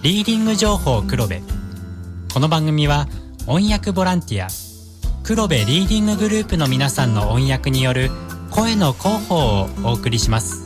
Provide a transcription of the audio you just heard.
リーディング情報黒部。この番組は音訳ボランティア黒部リーディンググループの皆さんの音訳による声の広報をお送りします。